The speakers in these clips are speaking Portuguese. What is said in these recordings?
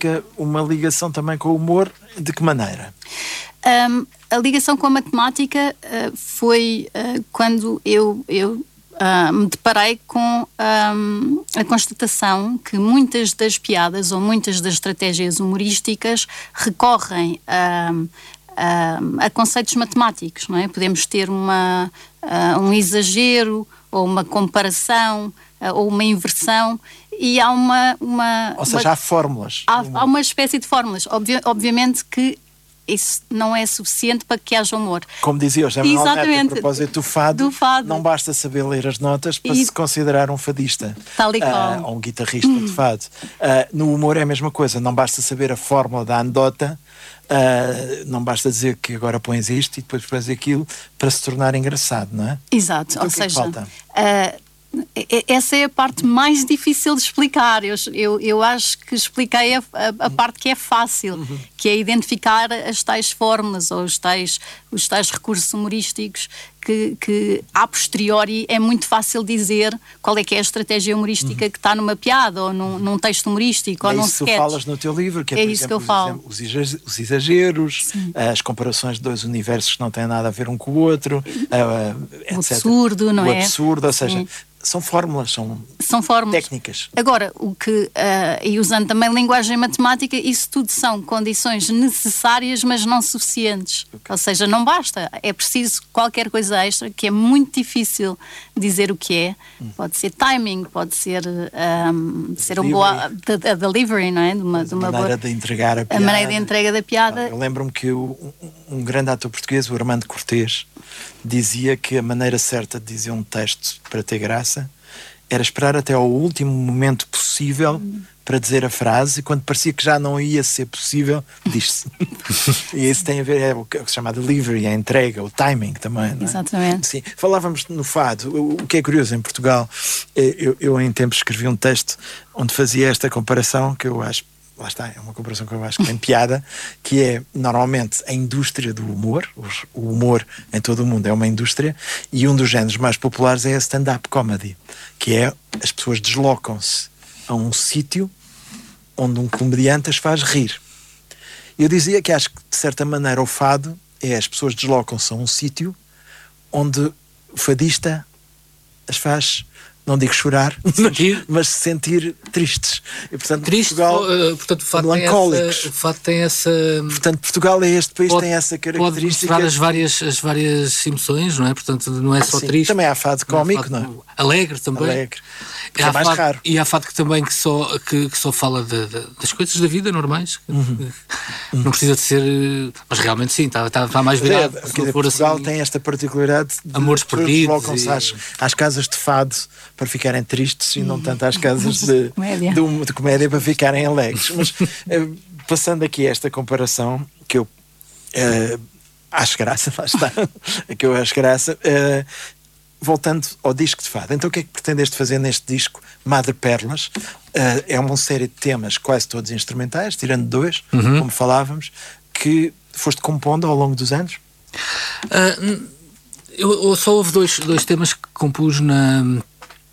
matemática uma ligação também com o humor, de que maneira? A ligação com a matemática foi quando eu me deparei com a constatação que muitas das piadas ou muitas das estratégias humorísticas recorrem a conceitos matemáticos, não é? Podemos ter um exagero ou uma comparação ou uma inversão e há Ou seja, há fórmulas. Há uma espécie de fórmulas. Obviamente que isso não é suficiente para que haja humor. Como dizia o José Manuel Neto, a propósito do fado, não basta saber ler as notas para se considerar um fadista. Tal e qual. Ou um guitarrista de fado. No humor é a mesma coisa, não basta saber a fórmula da anedota, não basta dizer que agora pões isto e depois pões aquilo para se tornar engraçado, não é? Exato, então, ou seja, essa é a parte mais difícil de explicar. Eu acho que expliquei a parte que é fácil, que é identificar as tais fórmulas ou os tais recursos humorísticos que a posteriori é muito fácil dizer qual é que é a estratégia humorística que está numa piada ou num texto humorístico ou num sketch. É isso que tu falas no teu livro, que é, por isso exemplo, que eu falo. Os exageros, as comparações de dois universos que não têm nada a ver um com o outro, etc. O absurdo, não é? O absurdo, ou seja, são fórmulas, são fórmulas. Técnicas. Agora, e usando também linguagem matemática, isso tudo são condições necessárias, mas não suficientes. Okay. Ou seja, não basta. É preciso qualquer coisa extra, que é muito difícil dizer o que é. Pode ser timing, pode ser a delivery, não é? A maneira de entregar a piada. A maneira de entrega da piada. Eu lembro-me que um grande ator português, o Armando Cortês, dizia que a maneira certa de dizer um texto para ter graça era esperar até ao último momento possível para dizer a frase, e quando parecia que já não ia ser possível, diz-se. E isso tem a ver, é o que se chama delivery, a entrega, o timing também, não é? Exatamente. Sim. Falávamos no fado. O que é curioso em Portugal, eu em tempos escrevi um texto onde fazia esta comparação, que eu acho, lá está, é uma comparação que eu acho que tem piada, que é, normalmente, a indústria do humor. O humor em todo o mundo é uma indústria, e um dos géneros mais populares é a stand-up comedy, que é, as pessoas deslocam-se a um sítio onde um comediante as faz rir. Eu dizia que acho que, de certa maneira, o fado é as pessoas deslocam-se a um sítio onde o fadista as faz, não digo chorar, mas se sentir tristes. E, portanto, triste, portanto, melancólicos. O fado tem essa... Portanto, Portugal é este país, tem essa característica. Pode mostrar as várias emoções, não é? Portanto, não é só triste. Também há fado cómico, não é? Alegre também. Alegre. É mais raro. E há fado que só fala das coisas da vida normais. Não precisa de ser... Mas realmente sim, está mais virado. Portugal tem esta particularidade de amores perdidos. Colocam-se às casas de fado para ficarem tristes e não tanto às casas de comédia para ficarem alegres. Mas passando aqui esta comparação, que eu acho graça, lá está, que eu acho graça, voltando ao disco de fado. Então o que é que pretendeste fazer neste disco, Madre Perlas? É uma série de temas quase todos instrumentais, tirando dois, como falávamos, que foste compondo ao longo dos anos? Eu só houve dois temas que compus na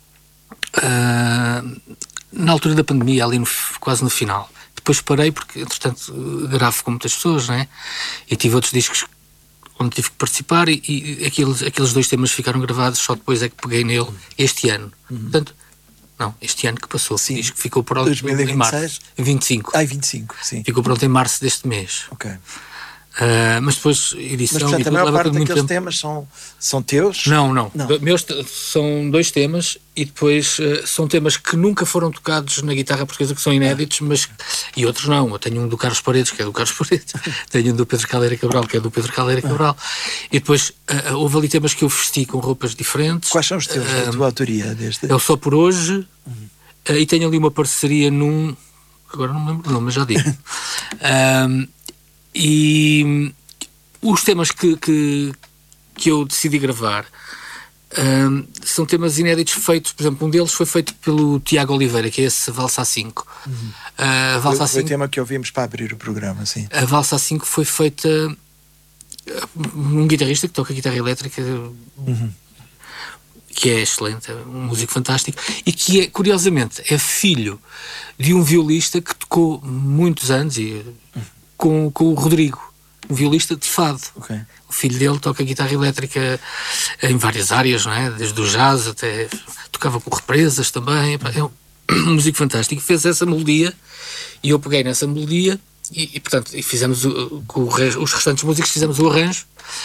altura da pandemia, ali quase no final. Depois parei porque, entretanto, gravo com muitas pessoas, não é? E tive outros discos onde tive que participar e aqueles dois temas ficaram gravados, só depois é que peguei nele este ano. Portanto, não, este ano que passou. Sim. O disco ficou pronto 2026? Em março. 25. 25, sim. Ficou pronto em março deste mês. Ok. Mas depois edição... Mas, portanto, a maior parte daqueles temas são teus? Não. Meus são dois temas e depois são temas que nunca foram tocados na guitarra portuguesa, que são inéditos, mas... E outros não. Eu tenho um do Carlos Paredes, que é do Carlos Paredes. Tenho um do Pedro Caldeira Cabral, que é do Pedro Caldeira Cabral. E depois houve ali temas que eu vesti com roupas diferentes. Quais são os teus da tua autoria? É o Só Por Hoje. E tenho ali uma parceria num... Agora não me lembro do nome, mas já digo. E os temas que eu decidi gravar são temas inéditos feitos, por exemplo, um deles foi feito pelo Tiago Oliveira, que é esse Valsa 5. Foi o tema que ouvimos para abrir o programa, sim. A Valsa 5 foi feita um guitarrista que toca guitarra elétrica. que é excelente, é um músico fantástico, e que, é, curiosamente, é filho de um violista que tocou muitos anos com o Rodrigo, um violista de fado. Okay. O filho dele toca guitarra elétrica em várias áreas, não é? Desde o jazz até... tocava com represas também. É um músico fantástico. Fez essa melodia e eu peguei nessa melodia portanto, fizemos com os restantes músicos fizemos o arranjo.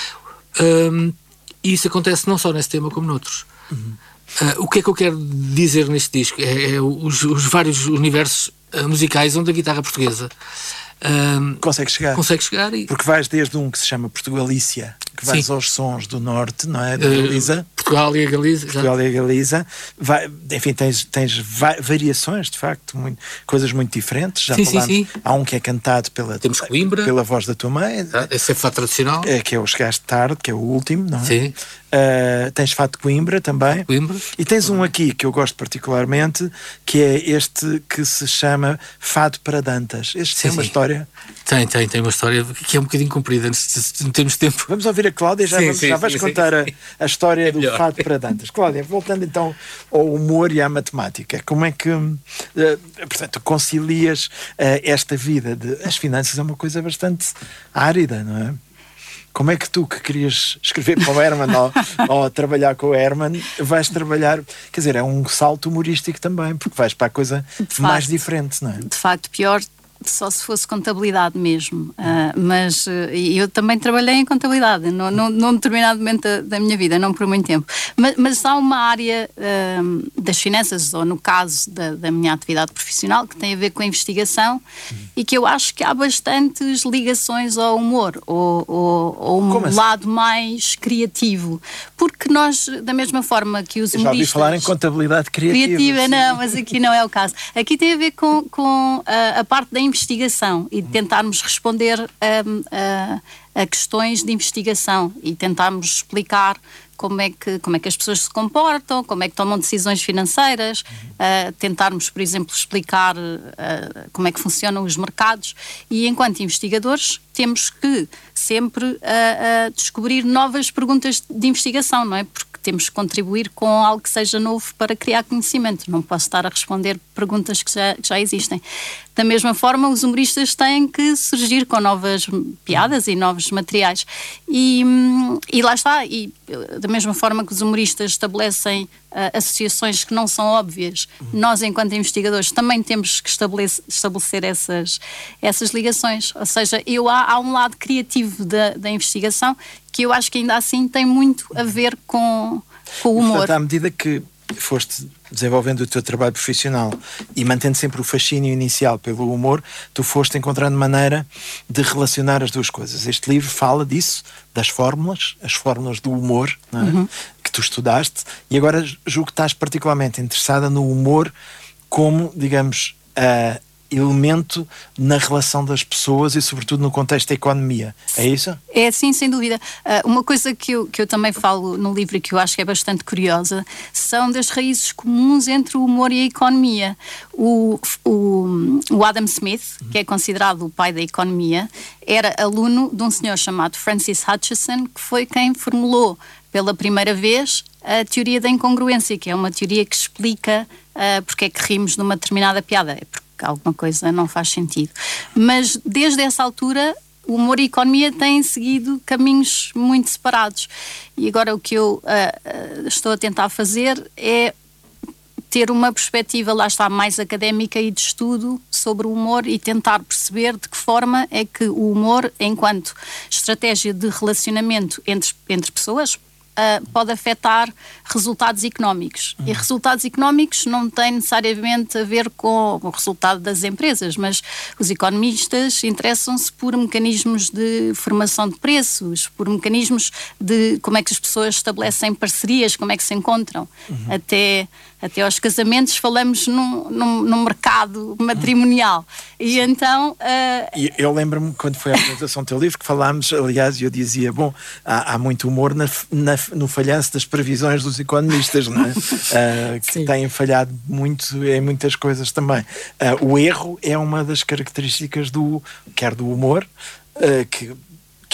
E isso acontece não só nesse tema como noutros. O que é que eu quero dizer neste disco? É os vários universos musicais onde a guitarra portuguesa consegue chegar porque vais desde um que se chama Portugalícia, que vais aos sons do norte, não é? Da Galiza. Portugal e a Galiza. Portugal e a Galiza. Enfim, tens variações, de facto, coisas muito diferentes. Já falámos, há um que é cantado pela voz da tua mãe. Esse é fado tradicional. Que é o Chegaste Tarde, que é o último, não é? Sim. Tens fado de Coimbra também. E tens um aqui que eu gosto particularmente, que é este que se chama Fado para Dantas. Este tem uma história. Tem uma história que é um bocadinho comprida, não temos tempo. Vamos ouvir a Cláudia, já vais contar a história do Fado para Dantas. Cláudia, voltando então ao humor e à matemática, como é que, portanto, concilias esta vida as finanças é uma coisa bastante árida, não é? Como é que tu, que querias escrever para o Herman ou trabalhar com o Herman, vais trabalhar, quer dizer, é um salto humorístico também, porque vais para a coisa mais diferente, não é? De facto, pior só se fosse contabilidade mesmo, mas eu também trabalhei em contabilidade num determinado momento da minha vida, não por muito tempo, mas há uma área das finanças, ou no caso da minha atividade profissional, que tem a ver com a investigação e que eu acho que há bastantes ligações ao humor ou um lado mais criativo, porque nós, da mesma forma que os humoristas... Já ouvi falar em contabilidade criativa. Não, mas aqui não é o caso. Aqui tem a ver com a parte da investigação e de tentarmos responder a questões de investigação e tentarmos explicar como é que as pessoas se comportam, como é que tomam decisões financeiras, tentarmos, por exemplo, explicar como é que funcionam os mercados, e enquanto investigadores temos que sempre descobrir novas perguntas de investigação, não é? Porque temos que contribuir com algo que seja novo para criar conhecimento. Não posso estar a responder perguntas que já existem. Da mesma forma, os humoristas têm que surgir com novas piadas e novos materiais. E lá está. E da mesma forma que os humoristas estabelecem associações que não são óbvias, nós, enquanto investigadores, também temos que estabelecer essas ligações. Ou seja, há um lado criativo da investigação que eu acho que ainda assim tem muito a ver com o humor. Portanto, à medida que foste desenvolvendo o teu trabalho profissional e mantendo sempre o fascínio inicial pelo humor, tu foste encontrando maneira de relacionar as duas coisas. Este livro fala disso, das fórmulas, as fórmulas do humor, não é? Que tu estudaste, e agora julgo que estás particularmente interessada no humor como, digamos, elemento na relação das pessoas e sobretudo no contexto da economia. É isso? É, sim, sem dúvida. Uma coisa que eu também falo no livro e que eu acho que é bastante curiosa são das raízes comuns entre o humor e a economia. O Adam Smith, que é considerado o pai da economia, era aluno de um senhor chamado Francis Hutcheson, que foi quem formulou pela primeira vez a teoria da incongruência, que é uma teoria que explica porque é que rimos numa determinada piada. Que alguma coisa não faz sentido. Mas desde essa altura o humor e a economia têm seguido caminhos muito separados. E agora o que eu estou a tentar fazer é ter uma perspectiva, lá está, mais académica e de estudo sobre o humor e tentar perceber de que forma é que o humor, enquanto estratégia de relacionamento entre pessoas, pode afetar resultados económicos. E resultados económicos não têm necessariamente a ver com o resultado das empresas, mas os economistas interessam-se por mecanismos de formação de preços, por mecanismos de como é que as pessoas estabelecem parcerias, como é que se encontram. Até aos casamentos falamos num mercado matrimonial. E então... Eu lembro-me, quando foi a apresentação do teu livro, que falámos, aliás, e eu dizia, bom, há muito humor no falhanço das previsões dos economistas, não é? Que têm falhado muito em muitas coisas também. O erro é uma das características quer do humor, que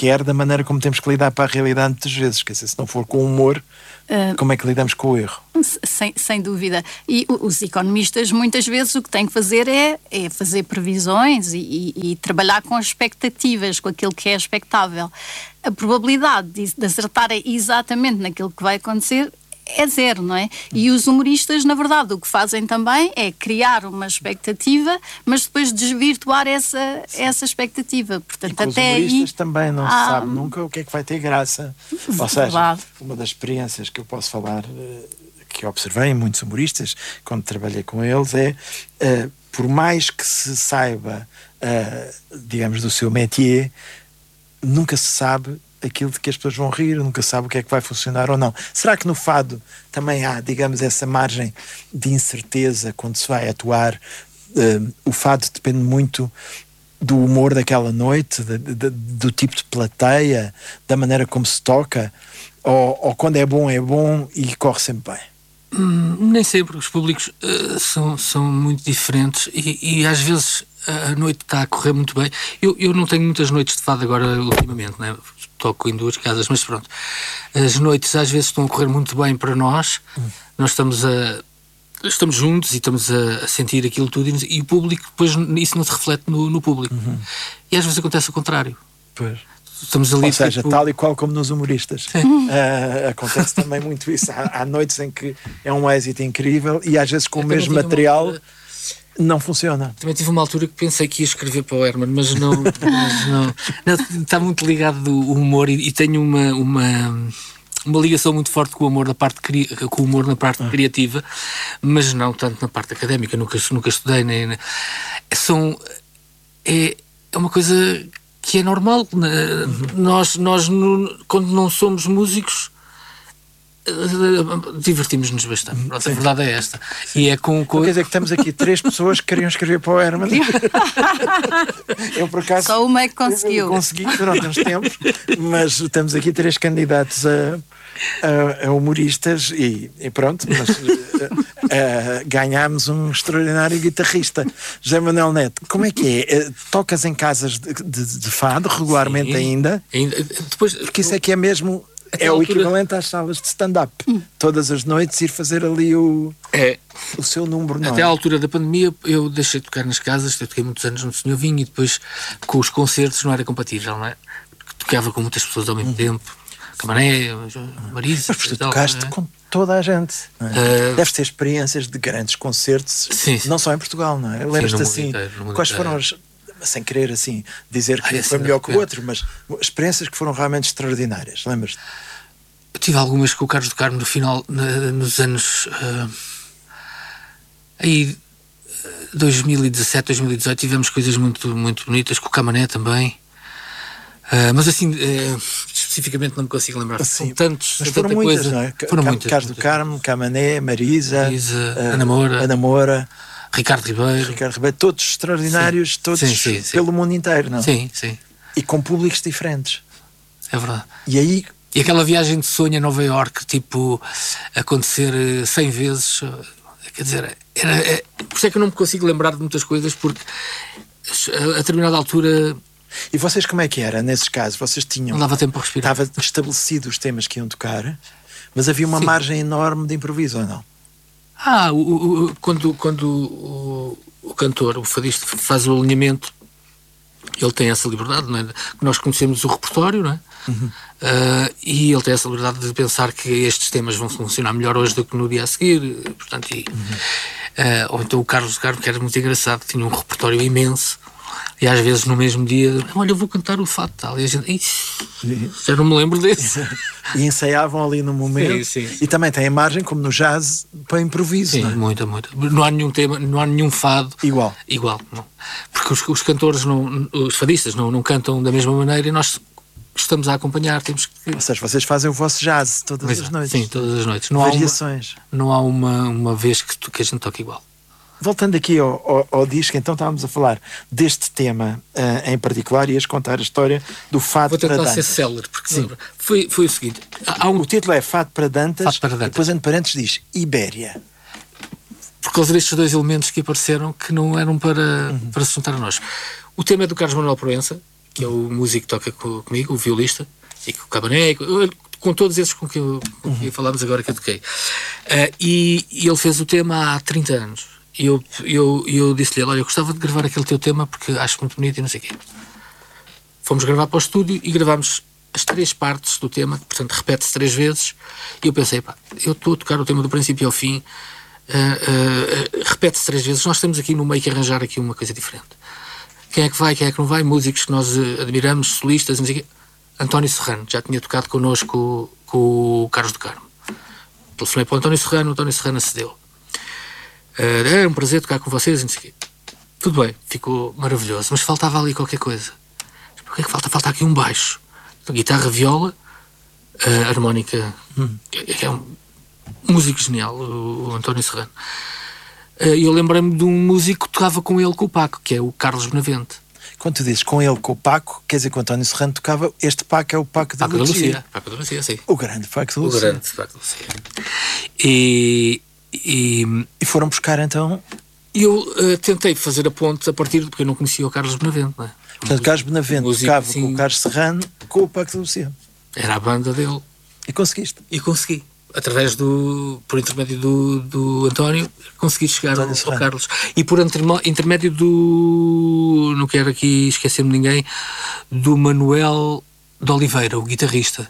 quer da maneira como temos que lidar para a realidade muitas vezes. Quer dizer, se não for com humor, como é que lidamos com o erro? Sem dúvida. E os economistas muitas vezes o que têm que fazer é fazer previsões e trabalhar com as expectativas, com aquilo que é expectável. A probabilidade de acertar exatamente naquilo que vai acontecer é zero, não é? E os humoristas, na verdade, o que fazem também é criar uma expectativa, mas depois desvirtuar essa expectativa. Portanto, e até os humoristas aí também não se sabe nunca o que é que vai ter graça. Ou seja, Verdade. uma das experiências que eu posso falar, que observei em muitos humoristas, quando trabalhei com eles, é por mais que se saiba, digamos, do seu métier, nunca se sabe aquilo de que as pessoas vão rir, nunca se sabe o que é que vai funcionar ou não. Será que no fado também há, digamos, essa margem de incerteza quando se vai atuar? O fado depende muito do humor daquela noite, do tipo de plateia, da maneira como se toca, ou quando é bom e corre sempre bem? Nem sempre. Os públicos são muito diferentes e às vezes a noite está a correr muito bem. Eu não tenho muitas noites de fado agora ultimamente, né? Toco em 2 casas, mas pronto. As noites às vezes estão a correr muito bem para nós. Nós estamos juntos e estamos a sentir aquilo tudo e o público, depois isso não se reflete no público. E às vezes acontece o contrário. Pois. Estamos ali, ou seja, tal e qual como nos humoristas. Acontece também muito isso. Há noites em que é um êxito incrível e às vezes com o mesmo material não funciona. Também tive uma altura que pensei que ia escrever para o Herman, mas não, está muito ligado o humor e tenho uma ligação muito forte com o humor na parte criativa, mas não tanto na parte académica. Nunca estudei é uma coisa que é normal. Nós quando não somos músicos, divertimos-nos bastante. Pronto, a verdade é esta. E é com... Quer dizer que temos aqui 3 pessoas que queriam escrever para o Herman. Eu, por acaso, só uma é que conseguiu. Consegui durante uns tempos, mas temos aqui 3 candidatos a humoristas e pronto, mas ganhámos um extraordinário guitarrista. José Manuel Neto, como é que é? Tocas em casas de fado regularmente? Sim, ainda? Depois, porque isso é que é mesmo... É o equivalente às salas de stand-up. Todas as noites ir fazer ali o seu número. Não até à altura da pandemia eu deixei de tocar nas casas. Eu toquei muitos anos no Senhor Vinho e depois com os concertos não era compatível, não é? Porque tocava com muitas pessoas ao mesmo tempo. Camané, Marisa. Mas tu tocaste com toda a gente, não é? Deves ter experiências de grandes concertos, sim. Não só em Portugal, não é? Lembras-te assim, quais foram as, sem querer assim dizer que foi melhor que o outro, mas experiências que foram realmente extraordinárias, lembras-te? Eu tive algumas com o Carlos do Carmo no final, nos anos 2017, 2018 tivemos coisas muito, muito bonitas, com o Camané também. Mas assim, especificamente não me consigo lembrar. Assim, são tantos, mas foram muitas, coisa, não é? Foram muitas. Carlos do Carmo, Camané, Marisa, Ana Moura, Ricardo Ribeiro, todos extraordinários, todos sim. pelo mundo inteiro, não? Sim. E com públicos diferentes. É verdade. E aquela viagem de sonho a Nova Iorque, tipo, acontecer 100 vezes, quer dizer, por isso é que eu não me consigo lembrar de muitas coisas, porque a determinada altura... E vocês como é que era nesses casos? Vocês tinham... Não dava tempo para respirar. Estava estabelecido os temas que iam tocar, mas havia uma margem enorme de improviso, ou não? Quando o cantor, o fadista, faz o alinhamento, ele tem essa liberdade, não é? Nós conhecemos o repertório, não é? E ele tem essa liberdade de pensar que estes temas vão funcionar melhor hoje do que no dia a seguir, portanto, ou então o Carlos do Carmo, que era muito engraçado, tinha um repertório imenso. E às vezes no mesmo dia, olha, eu vou cantar o fado tal. E a gente, já não me lembro desse. E ensaiavam ali no momento. Sim. E também tem a margem, como no jazz, para improviso. Sim, não é? muito. Não há nenhum tema, não há nenhum fado igual, não. Porque os cantores, os fadistas, não cantam da mesma maneira e nós estamos a acompanhar. Temos que... Ou seja, vocês fazem o vosso jazz todas as noites. Sim, todas as noites. Variações. Não há uma vez que a gente toque igual. Voltando aqui ao disco, então estávamos a falar deste tema em particular e ias contar a história do Fado para Dantas. Vou tentar ser célere, porque lembra. Foi o seguinte. O título é Fado para Dantas, e depois entre parênteses diz Ibéria. Por causa destes 2 elementos que apareceram que não eram para se juntar a nós. O tema é do Carlos Manuel Proença, que é o músico que toca comigo, o violista, e com o Cabané, com todos esses com quem falámos agora que eu toquei. E ele fez o tema há 30 anos. E eu disse-lhe: olha, eu gostava de gravar aquele teu tema porque acho muito bonito e não sei o quê. Fomos gravar para o estúdio e gravámos as 3 partes do tema, portanto repete-se 3 vezes, e eu pensei: pá, eu estou a tocar o tema do princípio ao fim, repete-se 3 vezes, nós temos aqui no meio que arranjar aqui uma coisa diferente. Quem é que vai, quem é que não vai? Músicos que nós admiramos, solistas, não sei o quê. António Serrano, já tinha tocado connosco com o Carlos do Carmo. Telefonei para o António Serrano acedeu. É um prazer tocar com vocês, não sei o quê. Tudo bem, ficou maravilhoso, mas faltava ali qualquer coisa. O que é que falta? Falta aqui um baixo. Guitarra, viola, harmónica. É um músico genial, o António Serrano. E eu lembrei-me de um músico que tocava com ele, com o Paco, que é o Carlos Benavente. Quando tu dizes com ele, com o Paco, quer dizer que o António Serrano tocava, este Paco é o Paco da Lucia. Paco da Lucia, sim. O grande Paco da Lucia. O grande Paco da Lucia. E foram buscar então... Eu tentei fazer a ponte a partir porque eu não conhecia o Carlos Benavente, não é? Portanto, Carlos Benavente tocava assim, com o Carlos Serrano, com o Paco da Lucia. Era a banda dele. E conseguiste? E consegui. Através por intermédio do António, consegui chegar ao Carlos. E por intermédio do... Não quero aqui esquecer-me de ninguém, do Manuel de Oliveira, o guitarrista.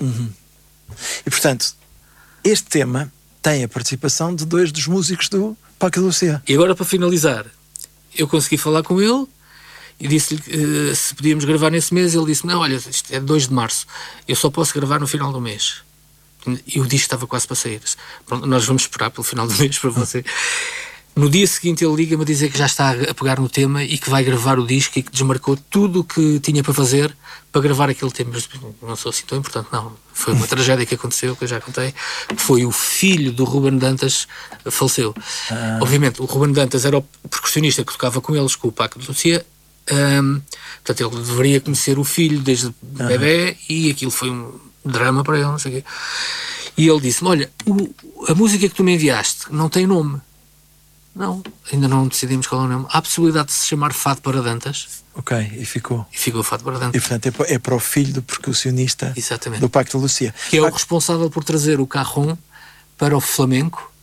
E, portanto, este tema tem a participação de 2 dos músicos do Paco da Lucia. E agora, para finalizar, eu consegui falar com ele e disse-lhe se podíamos gravar nesse mês. Ele disse: não, olha, isto é 2 de março, eu só posso gravar no final do mês. E o disco estava quase para sair. Pronto, nós vamos esperar pelo final do mês para você. No dia seguinte ele liga-me a dizer que já está a pegar no tema e que vai gravar o disco e que desmarcou tudo o que tinha para fazer para gravar aquele tema. Mas não sou assim tão importante, não. Foi uma tragédia que aconteceu, que eu já contei. Foi o filho do Ruben Dantas, faleceu. Obviamente, o Ruben Dantas era o percussionista que tocava com eles, com o Paco de Lucia. Portanto, ele deveria conhecer o filho desde bebê e aquilo foi um drama para ele, não sei o quê. E ele disse-me: olha, a música que tu me enviaste não tem nome. Não, ainda não decidimos qual é o nome. Há a possibilidade de se chamar Fado para Dantas. Ok, e ficou. E ficou Fado para Dantas. E portanto é para o filho do percussionista. Exatamente. Do Paco da Lucia. Que é o responsável por trazer o Carrom para o flamenco,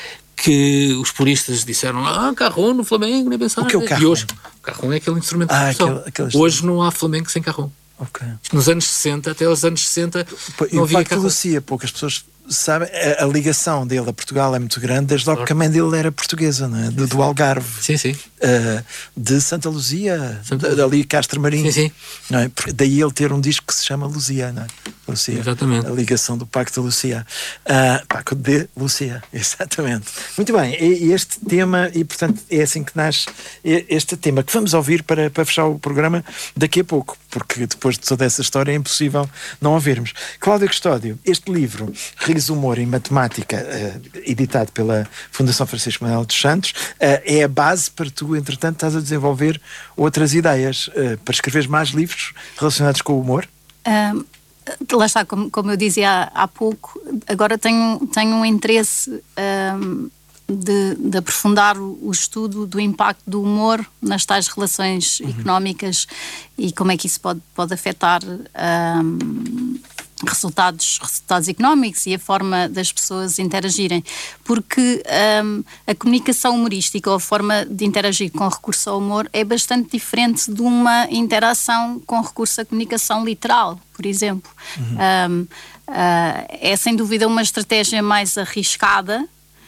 que os puristas disseram: Carrom no flamenco, nem pensar. O que é o Carrom? E hoje, o Carrom é aquele instrumento de percussão. Hoje não há flamenco sem Carrom. Okay. Nos anos 60, até aos anos 60, não havia Paco da Lucia, poucas pessoas sabem, a ligação dele a Portugal é muito grande, desde logo que a mãe dele era portuguesa, não é? Do Algarve. Sim, sim. De Santa Luzia, dali Castro Marinho. Sim, sim. Não é? Daí ele ter um disco que se chama Luzia, não é? Lucia. Exatamente. A ligação do Paco de Lucia. Paco de Lucia, exatamente. Muito bem, e este tema, e portanto é assim que nasce este tema, que vamos ouvir para fechar o programa daqui a pouco, porque depois de toda essa história é impossível não ouvirmos. Cláudia Custódio, este livro, Riso, Humor e Matemática, editado pela Fundação Francisco Manuel dos Santos, é a base para tu, entretanto, estás a desenvolver outras ideias, para escreveres mais livros relacionados com o humor? Lá está, como eu dizia há pouco, agora tenho um interesse de aprofundar o estudo do impacto do humor nas tais relações económicas e como é que isso pode afetar resultados económicos e a forma das pessoas interagirem, porque a comunicação humorística ou a forma de interagir com recurso ao humor é bastante diferente de uma interação com recurso à comunicação literal, por exemplo. É sem dúvida uma estratégia mais arriscada,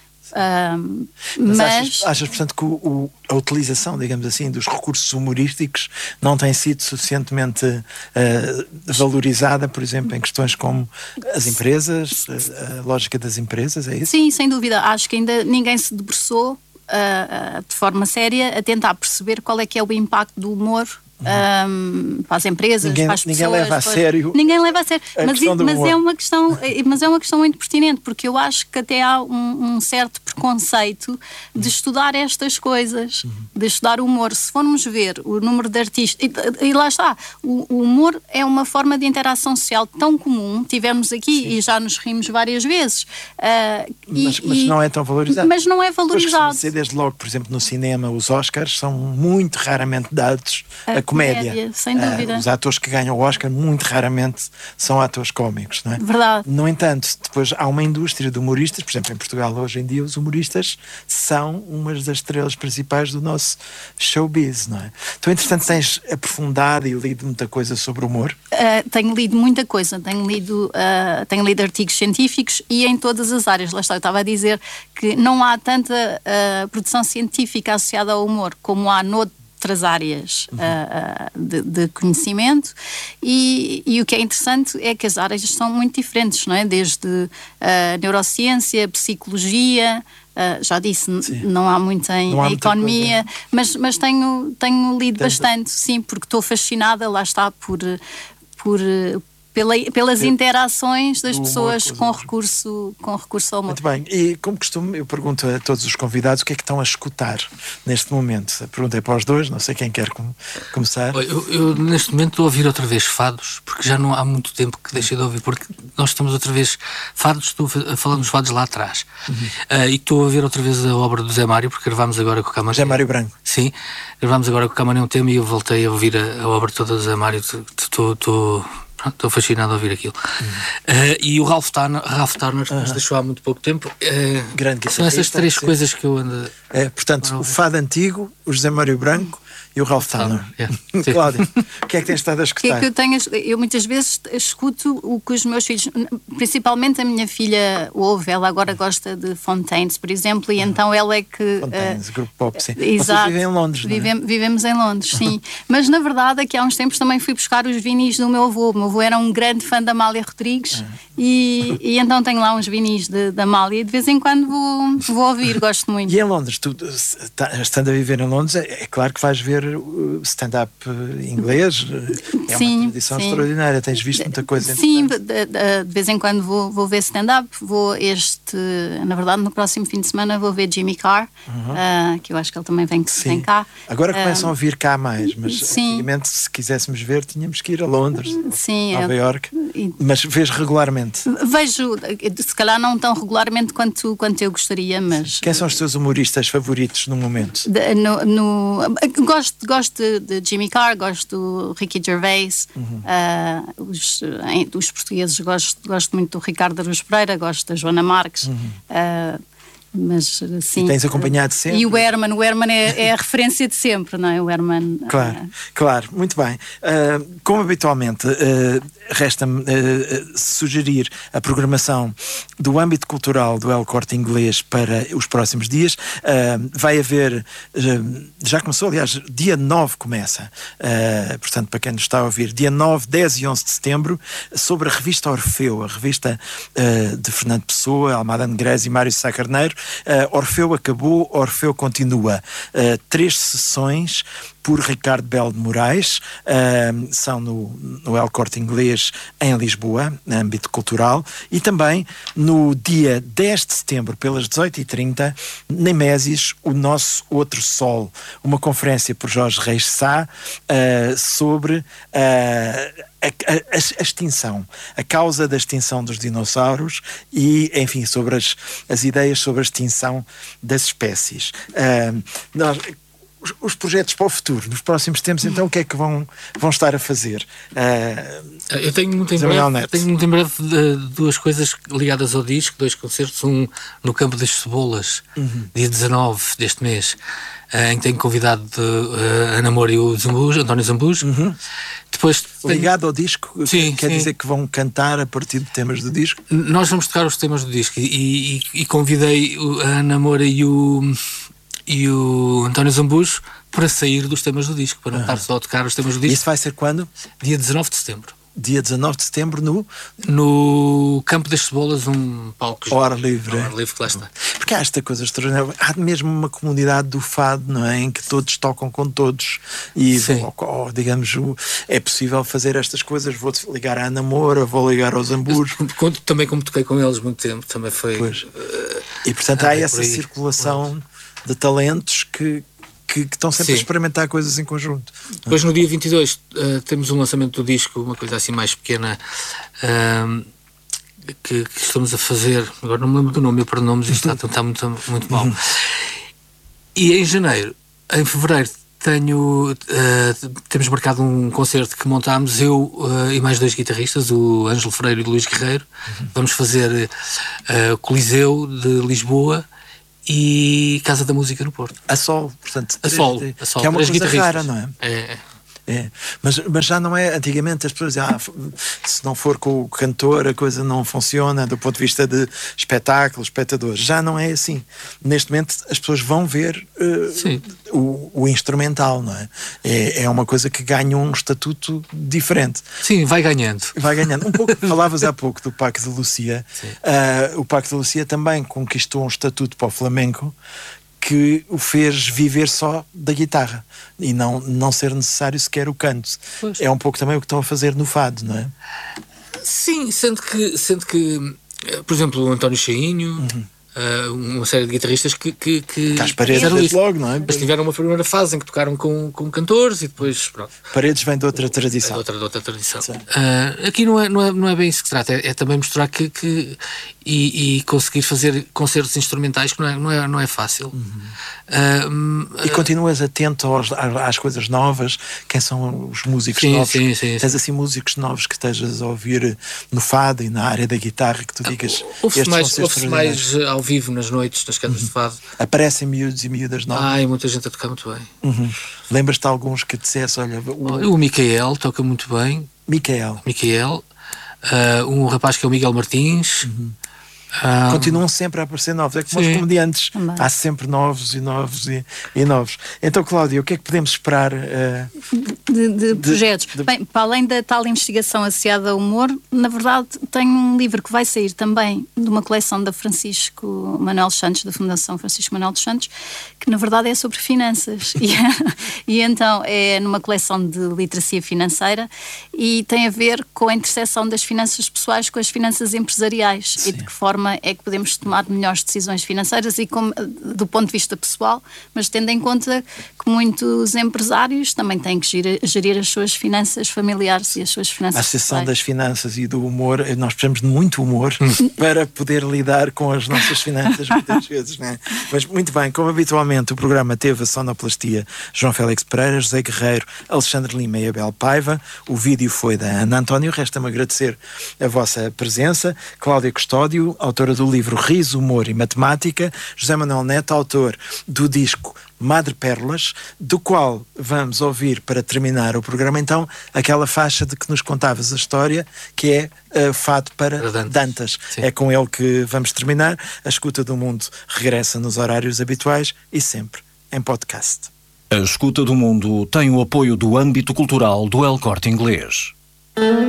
mas achas, portanto, que a utilização, digamos assim, dos recursos humorísticos não tem sido suficientemente valorizada, por exemplo, em questões como as empresas, a lógica das empresas, é isso? Sim, sem dúvida. Acho que ainda ninguém se debruçou de forma séria a tentar perceber qual é que é o impacto do humor para as empresas, para as pessoas. Ninguém leva a sério. Ninguém leva a sério. Mas é uma questão muito pertinente, porque eu acho que até há um certo preconceito de estudar estas coisas, de estudar o humor. Se formos ver o número de artistas, e lá está, o humor é uma forma de interação social tão comum, tivemos aqui e já nos rimos várias vezes. Mas não é tão valorizado. Mas não é valorizado. Desde logo, por exemplo, no cinema, os Oscars são muito raramente dados a comédia. Sem dúvida. Os atores que ganham o Oscar muito raramente são atores cómicos, não é? Verdade. No entanto, depois há uma indústria de humoristas, por exemplo, em Portugal hoje em dia os humoristas são umas das estrelas principais do nosso showbiz, não é? Então, entretanto, tens aprofundado e lido muita coisa sobre o humor? Tenho lido muita coisa, tenho lido artigos científicos e em todas as áreas. Lá está, eu estava a dizer que não há tanta produção científica associada ao humor como há noutras áreas de conhecimento e o que é interessante é que as áreas são muito diferentes, não é? Desde neurociência, psicologia, já disse, não há muito em economia, mas tenho lido bastante, sim, porque estou fascinada, lá está, pelas interações das pessoas com recurso ao humor. Muito bem, e como costumo, eu pergunto a todos os convidados o que é que estão a escutar neste momento. A pergunta é para os dois, não sei quem quer começar. Eu neste momento estou a ouvir outra vez fados, porque já não há muito tempo que deixei de ouvir, porque nós estamos outra vez fados, estou a falar dos fados lá atrás. E estou a ver outra vez a obra do Zé Mário, porque gravámos agora com o Camané. Zé Mário Branco. Sim, gravámos agora com o Camané um tema e eu voltei a ouvir a obra toda do Zé Mário. Estou fascinado a ouvir aquilo. E o Ralph Turner nos deixou há muito pouco tempo. Grande são essas três coisas que eu ando... portanto, o fado antigo, o José Mário Branco e o Ralph Turner. Cláudia, o que é que tens estado a escutar? Eu muitas vezes escuto o que os meus filhos, principalmente a minha filha ouve, ela agora gosta de Fontaines, por exemplo, e então ela é que... Fontaines, grupo pop, sim. Exato. Vocês vivem em Londres, não é? Vivemos em Londres, sim. Mas na verdade, aqui há uns tempos também fui buscar os vinis do meu avô. O meu avô era um grande fã da Amália Rodrigues e então tenho lá uns vinis da Amália e de vez em quando vou ouvir, gosto muito. E em Londres, tu estando a viver em Londres, é claro que vais ver stand-up inglês, é uma tradição extraordinária, tens visto muita coisa. Sim, de vez em quando vou ver stand-up, na verdade no próximo fim de semana vou ver Jimmy Carr, que eu acho que ele também vem cá. Agora começam a vir cá mais, mas antigamente se quiséssemos ver tínhamos que ir a Londres, Nova Iorque, mas vês regularmente? Vejo, se calhar não tão regularmente quanto eu gostaria, mas... Quem são os teus humoristas favoritos no momento? Gosto de Jimmy Carr, gosto do Ricky Gervais, os portugueses gosto muito do Ricardo Araújo Pereira, gosto da Joana Marques, mas sim. E tens acompanhado sempre? E o Herman é a referência de sempre, não é? O Herman. Claro, muito bem. Como habitualmente, resta-me sugerir a programação do âmbito cultural do El Corte Inglês para os próximos dias. Vai haver, já começou, aliás, dia 9 começa, portanto, para quem nos está a ouvir, dia 9, 10 e 11 de setembro, sobre a revista Orfeu, a revista de Fernando Pessoa, Almada Negrez e Mário Sá Carneiro. Orfeu acabou, Orfeu continua. 3 sessões por Ricardo Belo de Moraes, são no El Corte Inglês em Lisboa, no âmbito cultural, e também no dia 10 de setembro, pelas 18h30, na Mésis, o Nosso Outro Sol, uma conferência por Jorge Reis Sá sobre a extinção, a causa da extinção dos dinossauros e, enfim, sobre as ideias sobre a extinção das espécies. Os projetos para o futuro, nos próximos tempos, então, o que é que vão estar a fazer? Eu tenho muito em breve duas coisas ligadas ao disco, 2 concertos, um no Campo das Cebolas, dia 19 deste mês, em que tenho convidado a Namoro e o António Zambujo. Depois ligado ao disco, sim, quer dizer que vão cantar a partir de temas do disco? Nós vamos tocar os temas do disco e convidei a Namoro e o António Zambujo para sair dos temas do disco, para não estar só a tocar os temas do disco. Isso vai ser quando? Dia 19 de setembro. Dia 19 de setembro no Campo das Cebolas, um palco ao ar livre. Ao ar livre que lá está. Porque há esta coisa extraordinária, há mesmo uma comunidade do fado, não é? Em que todos tocam com todos e digamos, é possível fazer estas coisas. Vou-te ligar à Ana Moura, vou ligar aos Zamburos. Também como toquei com eles muito tempo, também foi... E portanto há essa circulação de talentos que estão sempre a experimentar coisas em conjunto. Depois no dia 22 temos um lançamento do disco, uma coisa assim mais pequena, que estamos a fazer, agora não me lembro do nome, eu para nomes isto está muito mal. E em fevereiro Temos marcado um concerto que montámos, eu e mais 2 guitarristas, o Ângelo Freire e o Luís Guerreiro. Vamos fazer Coliseu de Lisboa e Casa da Música no Porto. A Sol, portanto. A Sol. Que é uma coisa rara, não é? É. Mas já não é. Antigamente as pessoas diziam, se não for com o cantor a coisa não funciona do ponto de vista de espetáculo, espectadores. Já não é assim. Neste momento as pessoas vão ver o instrumental, não é? É uma coisa que ganha um estatuto diferente. Sim, vai ganhando. Vai ganhando. Um pouco, falavas há pouco do Paco de Lucia. O Paco de Lucia também conquistou um estatuto para o flamenco que o fez viver só da guitarra e não ser necessário sequer o canto. Pois. É um pouco também o que estão a fazer no fado, não é? Sim, sendo que por exemplo, o António Cheinho, uma série de guitarristas que As Paredes logo, não é? Mas tiveram uma primeira fase em que tocaram com cantores e depois pronto. Paredes vem de outra tradição. É de outra tradição. Aqui não é bem isso que se trata, é também mostrar e conseguir fazer concertos instrumentais que não é fácil. E continuas atento às coisas novas? Quem são os músicos novos? Sim. Tens assim músicos novos que estejas a ouvir no fado e na área da guitarra que tu digas? Ouve-se mais ao vivo nas noites, nas casas de fado. Aparecem miúdos e miúdas novas? E muita gente a tocar muito bem. Lembras-te de alguns que dissesse, olha... O Micael toca muito bem. Micael. Um rapaz que é o Miguel Martins. Continuam sempre a aparecer novos. É como os comediantes. Há sempre novos e novos e novos. Então, Cláudia, o que é que podemos esperar de projetos? Bem, para além da tal investigação associada ao humor, na verdade tenho um livro que vai sair também de uma coleção da Francisco Manuel Santos, da Fundação Francisco Manuel dos Santos, que na verdade é sobre finanças. e então é numa coleção de literacia financeira e tem a ver com a interseção das finanças pessoais com as finanças empresariais. E de que forma é que podemos tomar melhores decisões financeiras e do ponto de vista pessoal, mas tendo em conta que muitos empresários também têm que gerir as suas finanças familiares e as suas finanças pessoais. A seção das finanças e do humor, nós precisamos de muito humor para poder lidar com as nossas finanças muitas vezes, não é? Mas muito bem, como habitualmente o programa teve a sonoplastia João Félix Pereira, José Guerreiro, Alexandre Lima e Abel Paiva. O vídeo foi da Ana António. Resta-me agradecer a vossa presença. Cláudia Custódio, autora do livro Riso, Humor e Matemática, José Manuel Neto, autor do disco Madre Pérolas, do qual vamos ouvir, para terminar o programa, então, aquela faixa de que nos contavas a história, que é Fado para Dantas. É com ele que vamos terminar. A Escuta do Mundo regressa nos horários habituais e sempre em podcast. A Escuta do Mundo tem o apoio do âmbito cultural do El Corte Inglês.